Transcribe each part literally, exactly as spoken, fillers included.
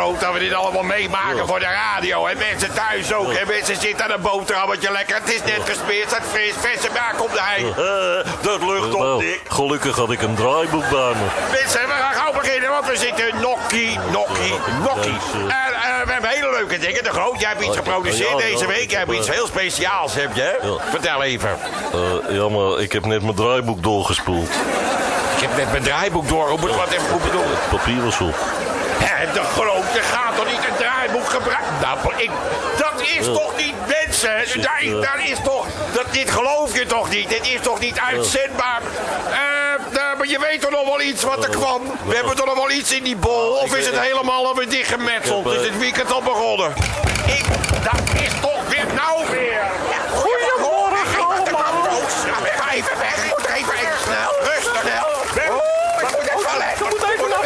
groot dat we dit allemaal meemaken Ja. voor de radio. En mensen thuis ook. Ja. En mensen zitten aan een boterhammetje lekker. Het is net gespeeld, het fris, verse melk op de hei. Eh, dat lucht op, Nou, Dick. gelukkig had ik een draaiboek bij me. Mensen, we gaan gauw beginnen, want we zitten nokkie, nokkie, nokkie. En uh, we hebben hele leuke dingen. De Groot, jij hebt iets geproduceerd Ja, ja, deze ja. week. Jij hebt iets heel speciaals, heb je? hè? Ja. Vertel even. Eh, ja, maar ik heb net mijn draaiboek doorgespoeld. Ik heb net mijn draaiboek door. Hoe moet wat even goed bedoelen? Het papier was op. Hè, de Groot, je gaat toch niet een draaiboek gebruiken? Nou, ik, dat is Ja. toch niet mensen? Daar, ja. daar is toch, dat, dit geloof je toch niet? Dit is toch niet uitzendbaar? Eh, nou, maar je weet toch nog wel iets wat er kwam? We hebben toch nog wel iets in die bol? Of is het helemaal alweer dichtgemetseld? Ik heb, Is eh, het weekend al begonnen? Ik, dat is toch weer nou weer? Goedemorgen allemaal. Ga even weg. Ik moet er even, even snel. Rustig, snel. Ik moet even letten. moet even naar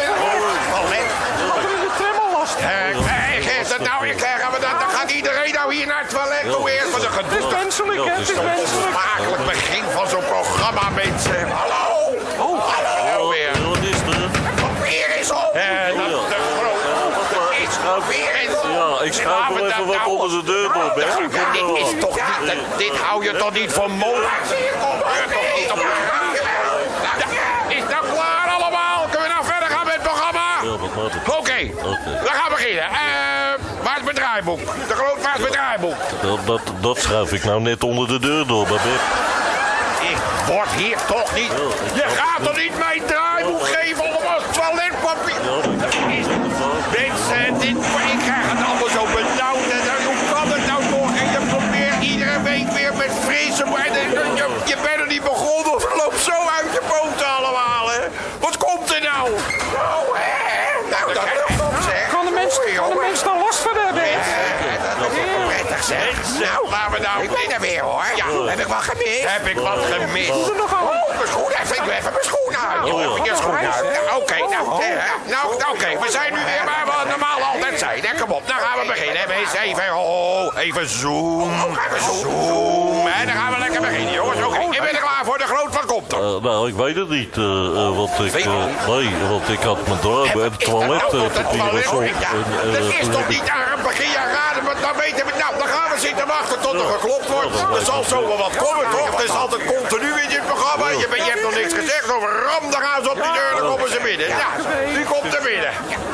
Eh, eh, is dat nou weer krijgen we dat? Dan gaat iedereen nou hier naar het toilet toe eerst van de Het is gedoe. menselijk, hè? Het is menselijk. Smakelijk begin van zo'n programma, mensen. Hallo! Oh, hallo weer. Ja, wat is er? Weer is op. Eh, dat is de grote. Is weer is op. Ja, ik schuif Laten wel we even dat wat nou- onder de deur door, Ben. Ja, Kom er dit is aan. toch niet, dit- dit hou je toch niet voor mogelijk? Gebeurt toch niet op de radio? Ja, is nou klaar allemaal? Kunnen we nou verder gaan met het programma? Ja, wat maakt het? Oké, Oké. we gaan beginnen. Eh, waar is mijn draaiboek? De groot, waar is mijn draaiboek? Dat, dat, dat schuif ik nou net onder de deur door, Babette. Ik word hier toch niet... Je gaat toch niet mijn draaiboek geven om als toiletpapier? Ja, dat is Mensen, dit, ik krijg het allemaal zo benauwd. En dan- hoe kan het nou toch? En je probeert iedere week weer met frisse... Maar je, je, je bent er niet begonnen of het loopt zo uit je poten allemaal, hè? Wat komt er nou? Oh, hè? Nou, dat lukt op, zeg. Kan de mens, kan de mens daar last van hebben? hè? Dat is wel prettig, zeg. Nou, laten we nou... Ik ben er weer, hoor. Ja, heb ik wat gemist? Heb ik wat gemist? Doe er nog aan. Oh, mijn schoen. Even, ik doe even mijn schoen uit. Oh, ja. Even je schoen uit. Ja, Oké, nou, eh, nou, oké. We zijn nu weer waar we normaal altijd zijn. Hè, kom op, dan gaan we beginnen. Even, even, oh, even zoom. Even zoom. En dan gaan we lekker beginnen, jongens. Oké, ik ben er klaar voor. De Groot, wat komt er? Eh, nou, ik weet het niet. eh eh, want ik, Weet je eh, nee, want ik had mijn draaiboek en het toiletpapier was op. En, eh, Dat is toen toch heb ik- niet aan begin jaar raden, maar dan weten we... Nou, dan gaan we zitten wachten tot er geklopt wordt. Er zal zo wel wat komen, toch? Er is altijd continu in dit programma. Je, bent- je hebt nog niks gezegd over ram, dan gaan ze op die deur, dan komen ze binnen. Ja, die komt er binnen.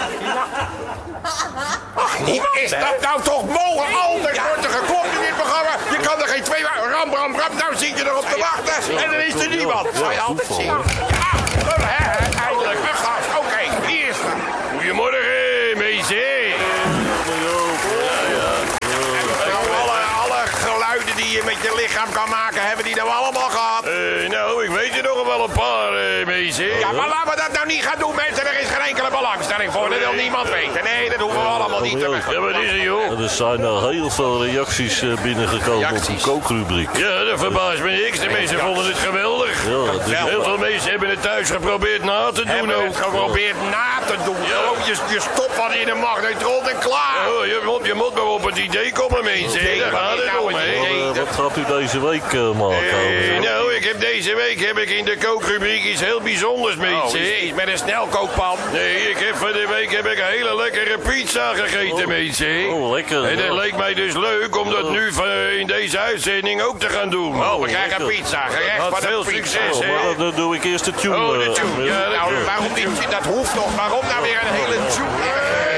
Ach, niemand is dat nou toch mogelijk? Altijd wordt er geklopt in dit programma. Je kan er geen twee... Ram, ram, ram, nou zit je erop te wachten. En dan is er niemand. Zou je altijd zien. Ja, hè, eindelijk een gast. Oké, hier is het. Goedemorgen, meisje. Alle, alle geluiden die je met je lichaam kan maken, hebben die nou allemaal gehad? Eh, nou, ik weet er nog wel een paar, eh, meisje. Ja, maar laten we dat nou niet gaan doen, mensen. Er is geen enkele belangstelling voor. Dat wil niemand weten. Nee, dat hoeven we allemaal niet te Ja, wat is er, joh? Er zijn nou heel veel reacties eh, binnengekomen op Reacties? de kookrubriek. Ja, dat verbaast me niks. De mensen vonden het geweldig. Ja, dat is- Heel veel mensen hebben het thuis geprobeerd na te doen Hebben ook. het geprobeerd na te doen. Gewoon, je, je stopt wat in een magnetron en klaar. Oh, je, moet, je moet maar op het idee komen, mensen. Idee, Daar wat gaat is het nou om, een hè. idee? Eh, wat gaat u deze week eh, maken? Eh, nou, ik heb deze week heb ik in de kookrubriek iets heel bijzonders, Oh, mensen. iets, iets met een snelkookpan. Nee, ik heb van de week heb ik een hele lekkere pizza gegeten, mensen. Oh, lekker. En dat Ja. leek mij dus leuk om dat nu van, in deze uitzending ook te gaan doen. Oh, we krijgen lekker. pizza. Gerecht Had van de veel pizza. succes, Oh, hè. maar dan doe ik eerst de tune. Oh, de eh, tune, met- ja, dat Nou, is- waarom niet? Dat hoeft toch? Waarom nou weer een hele tune?